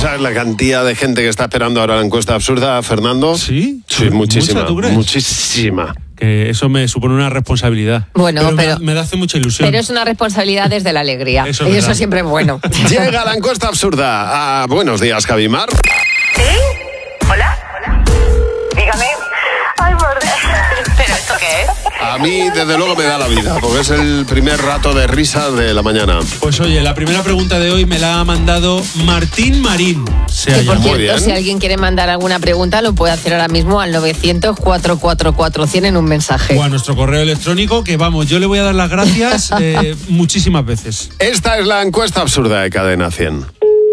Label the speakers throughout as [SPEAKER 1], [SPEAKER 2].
[SPEAKER 1] sabes la cantidad de gente que está esperando ahora la encuesta absurda, Fernando?
[SPEAKER 2] ¿Sí?
[SPEAKER 1] Sí, muchísima.
[SPEAKER 2] ¿Mucha, tú crees?
[SPEAKER 1] Muchísima.
[SPEAKER 2] Que eso me supone una responsabilidad.
[SPEAKER 3] Bueno, pero
[SPEAKER 2] me hace mucha ilusión.
[SPEAKER 3] Pero es una responsabilidad desde la alegría.
[SPEAKER 2] Eso
[SPEAKER 3] y
[SPEAKER 2] es
[SPEAKER 3] eso
[SPEAKER 2] verdad.
[SPEAKER 3] siempre es bueno.
[SPEAKER 1] Llega la encuesta absurda. Buenos días, Javimar.
[SPEAKER 4] ¿Sí? ¿Hola? Dígame. Ay, por Dios. ¿Pero esto qué es?
[SPEAKER 1] A mí, desde luego, me da la vida, porque es el primer rato de risa de la mañana.
[SPEAKER 2] Pues oye, la primera pregunta de hoy me la ha mandado Martín Marín. Se
[SPEAKER 3] Y por
[SPEAKER 2] llama.
[SPEAKER 1] Muy
[SPEAKER 3] cierto,
[SPEAKER 1] bien.
[SPEAKER 3] si alguien quiere mandar alguna pregunta, lo puede hacer ahora mismo al 900-444-100 en un mensaje.
[SPEAKER 2] O a nuestro correo electrónico, que vamos, yo le voy a dar las gracias muchísimas veces.
[SPEAKER 1] Esta es la encuesta absurda de Cadena 100.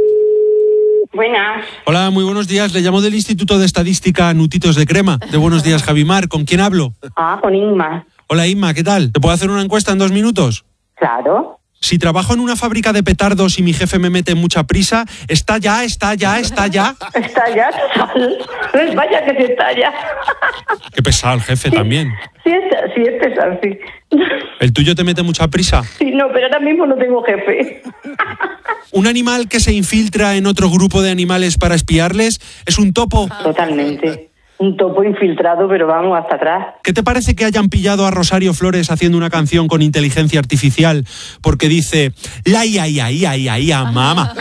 [SPEAKER 4] Buenas.
[SPEAKER 2] Hola, muy buenos días. Le llamo del Instituto de Estadística Nutitos de Crema. De buenos días, Javimar. ¿Con quién hablo?
[SPEAKER 4] Con Inma.
[SPEAKER 2] Hola, Inma, ¿qué tal? ¿Te puedo hacer una encuesta en 2 minutos?
[SPEAKER 4] Claro.
[SPEAKER 2] Si trabajo en una fábrica de petardos y mi jefe me mete mucha prisa, ¿está ya?
[SPEAKER 4] Está ya, total. Pues vaya que se está ya.
[SPEAKER 2] Qué pesado el jefe también.
[SPEAKER 4] Sí es pesado, sí.
[SPEAKER 2] ¿El tuyo te mete mucha prisa?
[SPEAKER 4] Sí, no, pero ahora mismo no tengo jefe.
[SPEAKER 2] ¿Un animal que se infiltra en otro grupo de animales para espiarles es un topo?
[SPEAKER 4] Totalmente. Un topo infiltrado, pero vamos, hasta atrás.
[SPEAKER 2] ¿Qué te parece que hayan pillado a Rosario Flores haciendo una canción con inteligencia artificial porque dice la ia mama?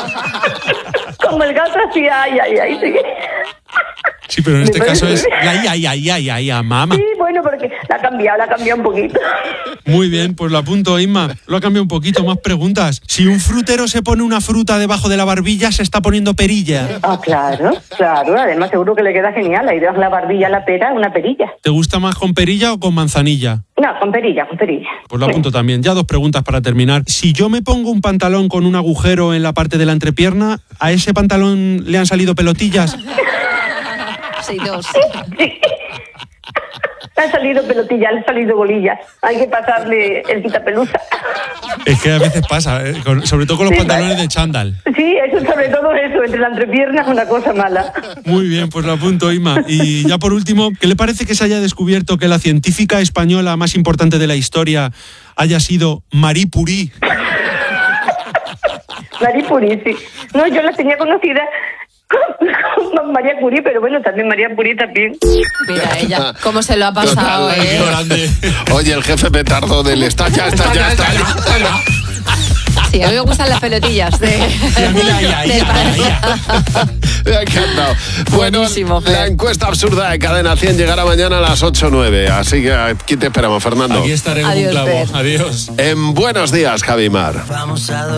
[SPEAKER 4] Como el gato así, ay, sí.
[SPEAKER 2] Sí, pero en este
[SPEAKER 4] Me
[SPEAKER 2] caso
[SPEAKER 4] parece-
[SPEAKER 2] es la ia mama.
[SPEAKER 4] Sí, bueno, porque la ha cambiado un poquito.
[SPEAKER 2] Muy bien, pues lo apunto, Inma. Lo ha cambiado un poquito, más preguntas. Si un frutero se pone una fruta debajo de la barbilla, se está poniendo perilla.
[SPEAKER 4] Claro. Además, seguro que le queda genial. Ahí dejas la barbilla, la pera, una perilla.
[SPEAKER 2] ¿Te gusta más con perilla o con manzanilla?
[SPEAKER 4] No, con perilla.
[SPEAKER 2] Pues lo apunto también. Ya 2 preguntas para terminar. Si yo me pongo un pantalón con un agujero en la parte de la entrepierna, ¿a ese pantalón le han salido pelotillas?
[SPEAKER 3] Sí, 2.
[SPEAKER 4] Sí. Le han salido pelotillas, le han salido bolillas. Hay que pasarle el quitapelusa.
[SPEAKER 2] Es que a veces pasa, sobre todo con los
[SPEAKER 4] Sí,
[SPEAKER 2] pantalones
[SPEAKER 4] vaya.
[SPEAKER 2] de chándal.
[SPEAKER 4] Sí, eso, sobre todo eso, entre la entrepierna es una cosa mala.
[SPEAKER 2] Muy bien, pues lo apunto, Inma. Y ya por último, ¿qué le parece que se haya descubierto que la científica española más importante de la historia haya sido Marie Curie?
[SPEAKER 4] Marie Curie, sí. No, yo la tenía conocida con María Curie, pero bueno, también María Curie también.
[SPEAKER 3] Mira ella, cómo se lo ha pasado,
[SPEAKER 1] Total,
[SPEAKER 3] ¿eh?
[SPEAKER 2] Grande.
[SPEAKER 1] Oye, el jefe petardo del está ya.
[SPEAKER 3] Sí, a mí me gustan las pelotillas de...
[SPEAKER 1] Me ha encantado. Bueno,
[SPEAKER 3] Buenísimo, Fer.
[SPEAKER 1] la encuesta absurda de Cadena 100 llegará mañana a las 8 o 9. Así que aquí te esperamos, Fernando.
[SPEAKER 2] Aquí estaré con un
[SPEAKER 3] Adiós,
[SPEAKER 2] clavo.
[SPEAKER 3] Fer.
[SPEAKER 2] Adiós.
[SPEAKER 1] En Buenos Días, Javimar.